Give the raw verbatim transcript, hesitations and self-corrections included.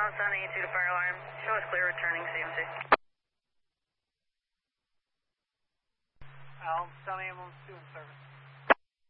Allen Sunny, two to fire alarm. Show us clear returning C M C. Allen Sunny, ambulance two in service.